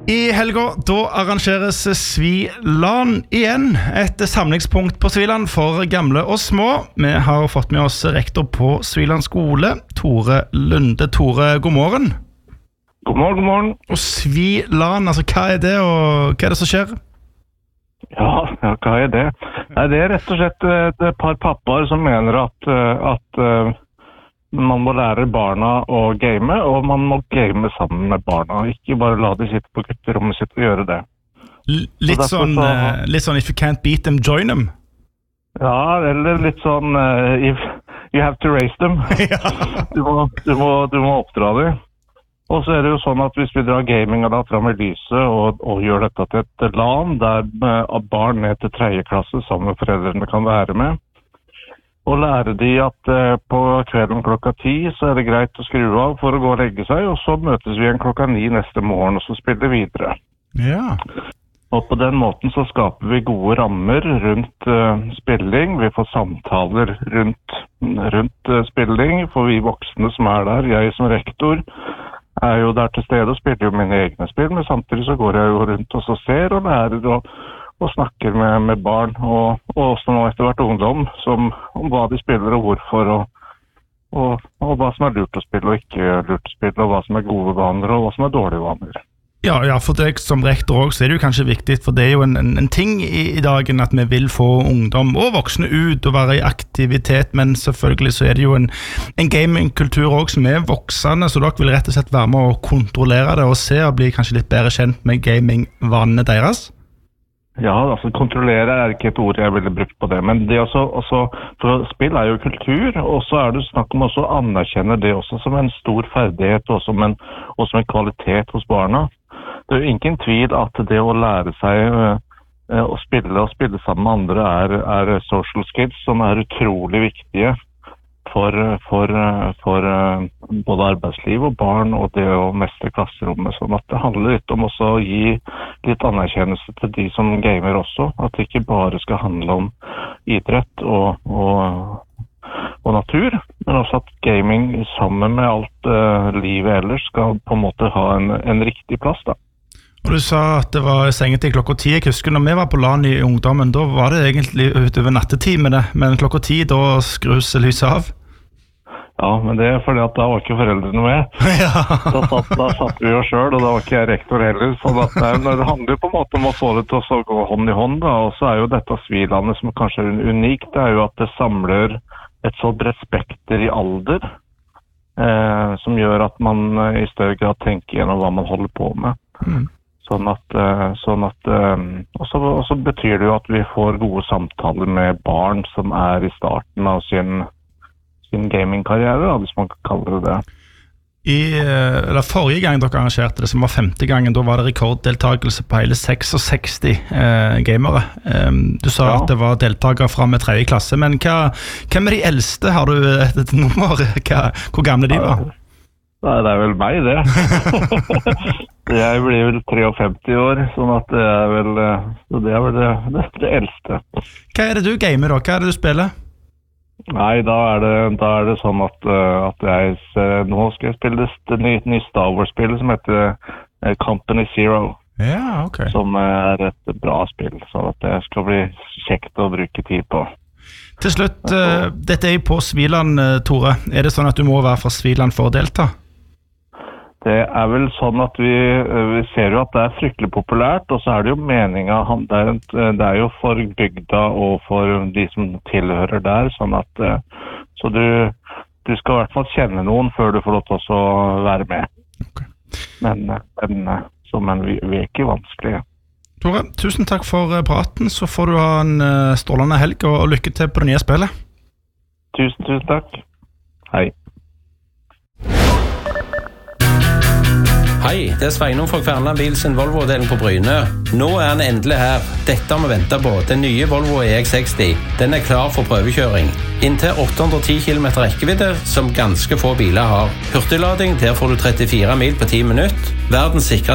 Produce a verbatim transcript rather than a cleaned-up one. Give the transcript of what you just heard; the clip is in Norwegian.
I helga da arrangeres Sviland igjen, et samlingspunkt på Sviland for gamle og små. Vi har fått med oss rektor på Sviland skole, Tore Lunde. Tore, god morgen. God morgen, god morgen. Og Sviland, altså hva er det, og hva er det som skjer? Ja, ja hva er det? Nei, det er rett og slett et, et par pappaer som mener at, at uh, man må lære barna å game, og man må game sammen med barna. Ikke bare la de sitte på gutterommet sitt og gjøre det. L litt, sånn, så, uh, litt sånn if you can't beat them, join them? Ja, eller litt sånn uh, if you have to raise them. du, må, du, må, du må oppdra dem. Og så er det jo sånn at hvis vi drar gaminga da fram i lyset og, og gjør dette til et LAN der uh, barn ned til tredje klasse sammen med foreldrene kan være med, og lære de at uh, på kvelden klokka ti så er det greit å skru av for å gå og legge seg, og så møtes vi en klokka ni neste morgen og så spiller vi videre. Ja. Og på den måten så skaper vi gode rammer rundt uh, spilling, vi får samtaler rundt, rundt uh, spilling, for vi voksne som er der, jeg som rektor, er jo der til stede og spiller jo mine egne spill, men samtidig så går jeg jo rundt og så ser og lærer og, og snakker med, med barn, og, og også nå etter hvert ungdom, som, om hva de spiller og hvorfor, og, og, og hva som er lurt å spille og ikke lurt å spille, og hva som er gode vaner og hva som er dårlige vaner. Ja, ja, for deg som rektor også, så er det jo kanskje viktig, for det er jo en, en, en ting i, i dagen at vi vil få ungdom og voksne ut og være i aktivitet, men selvfølgelig så er det jo en, en gamingkultur også som er voksende, så dere vil rett og slett være med å kontrollere det og se og bli kanskje litt bedre kjent med gamingvanene deres? Ja, altså kontrollere er ikke et ord jeg ville brukt på det, men det også, også for spill er jo kultur, og så er det snakk om også å anerkjenne det også som en stor ferdighet og som en, og som en kvalitet hos barna. Det er jo ingen tvil at det å lære seg uh, å spille og spille sammen med andre er, er social skills som er utrolig viktige for, for, for uh, både arbeidsliv og barn og det å mestre klasserommet. Sånn at det handler litt om også å gi litt anerkjennelse til de som gamer også. At det ikke bare skal handle om idrett og, og, og natur, men også at gaming sammen med alt uh, livet ellers skal på en måte ha en, en riktig plass da. Og du sa at det var sengetid klokka ti. Jeg husker når vi var på LAN i ungdommen, da var det egentlig utover nattetid med det, men klokka ti da skrus lyset av. Ja, men det er fordi at da var ikke foreldrene med. Ja. Da, satt, da satt vi jo selv, og da var ikke jeg rektor heller. Så at det, det handler på en måte om å få det til å gå hånd i hånd, da. Og så er jo dette Svilandet som kanskje er unikt, det er jo at det samler et så bredt spekter i alder, eh, som gjør at man i større grad tenker gjennom hva man holder på med. Mm. Sånn at, sånn at og så betyr det jo at vi får gode samtaler med barn som er i starten av sin, sin gamingkarriere, hvis man kan kalle det det. I eller forrige gang dere arrangerte det, som var femte gangen, da var det rekorddeltakelse på hele sekstiseks eh, gamere. Um, du sa ja. At det var deltakere fra med tredje klasse, men hva, hvem er de eldste? Har du et, et nummer? Hva, hvor gamle de var? Nei, det er vel meg, det. Jeg blir vel femtitre år, sånn at det er vel, det, er vel det, det, det eldste. Hva er det du gamer da? Hva er det du spiller? Nei, da er det, da er det sånn at, at jeg, nå skal jeg spille det nye, nye Star Wars-spillet som heter Company Zero. Ja, ok. Som er et bra spill, så at det skal bli kjekt å bruke tid på. Til slutt, uh, dette er jo på Sviland, Tore. Er det sånn at du må være fra Sviland for å delta? Det er vel sånn at vi, vi ser jo at det er fryktelig populært, og så er det jo meningen, det er, det er jo for bygda og for de som tilhører der, sånn at så du, du skal i hvert fall kjenne noen før du får lov til å være med. Okay. Men, men, så, men vi, vi er ikke vanskelige. Tore, tusen takk for praten, så får du ha en strålende helg, og lykke til på det nye spillet. Tusen, tusen takk. Hei. Hei, det er Sveinung fra Kværnland Bil sin Volvo-avdeling på Bryne. Nå er den endelig her. Dette har vi ventet på. Den nye Volvo E X seksti. Den er klar for prøvekjøring. Inntil åtte hundre og ti kilometer rekkevidde, som ganske få biler har. Hurtiglading, der får du trettifire mil på ti minutter. Verdens sikre